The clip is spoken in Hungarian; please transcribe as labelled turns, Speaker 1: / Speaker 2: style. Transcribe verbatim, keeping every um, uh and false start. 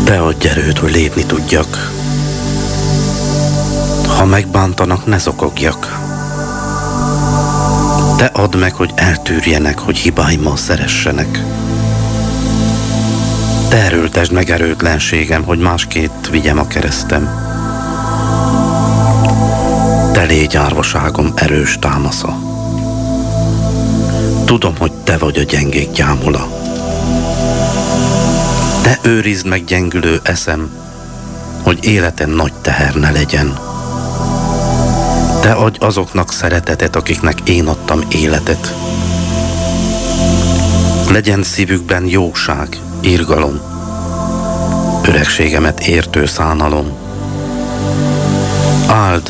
Speaker 1: Te adj erőt, hogy lépni tudjak. Ha megbántanak, ne zokogjak. Te add meg, hogy eltűrjenek, hogy hibáimmal szeressenek. Te erőltesd meg erőtlenségem, hogy másképp vigyem a keresztem. Te légy árvaságom erős támasza. Tudom, hogy te vagy a gyengék gyámula. Te őrizd meg gyengülő eszem, hogy életem nagy teher ne legyen. Te adj azoknak szeretetet, akiknek én adtam életet. Legyen szívükben jóság, irgalom, öregségemet értő szánalom. Áld